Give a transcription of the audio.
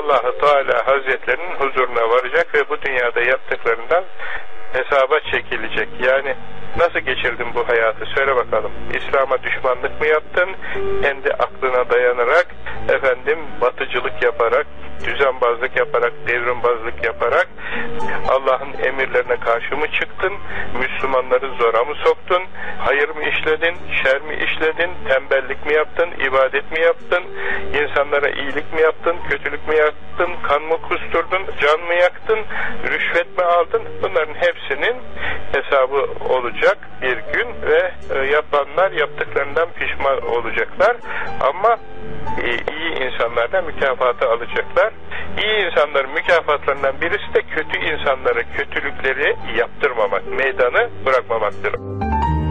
Allah-u Teala Hazretlerinin huzuruna varacak ve bu dünyada yaptıklarından hesaba çekilecek. Yani nasıl geçirdin bu hayatı? Söyle bakalım. İslam'a düşmanlık mı yaptın? Kendi aklına dayanarak, batıcılık yaparak, düzenbazlık yaparak, devrimbazlık yaparak Allah'ın emirlerine karşı mı çıktın? Müslümanları zora mı soktun? Hayır mı işledin? Şer mi işledin? Tembellik mi yaptın? İbadet mi yaptın? İnsanlara iyilik mi yaptın? Kötülük mü yaptın? Kan mı kusturdun? Can mı yaktın? Rüşvet mi aldın? Bunların hepsinin hesabı olacak bir gün ve yapanlar yaptıklarından pişman olacaklar. Ama iyi insanlardan mükafatı alacaklar. İyi insanların mükafatlarından birisi de kötü insanlara kötülükleri yaptırmamak, meydanı bırakmamaktır.